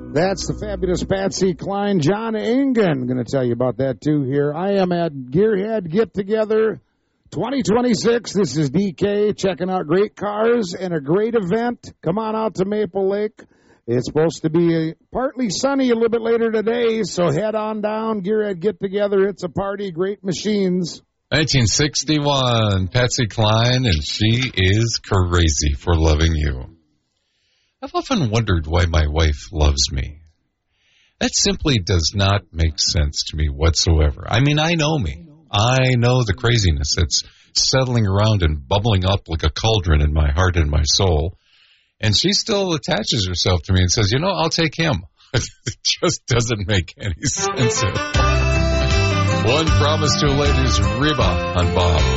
That's the fabulous Patsy Cline. John Engen going to tell you about that, too, here. I am at Gearhead Get Together 2026. This is DK checking out great cars and a great event. Come on out to Maple Lake. It's supposed to be partly sunny a little bit later today, so head on down. Gearhead Get Together. It's a party. Great machines. 1961, Patsy Cline, and she is crazy for loving you. I've often wondered why my wife loves me. That simply does not make sense to me whatsoever. I mean, I know me. I know the craziness that's settling around and bubbling up like a cauldron in my heart and my soul. And she still attaches herself to me and says, I'll take him. It just doesn't make any sense. One promise to a lady's ribba on Bob.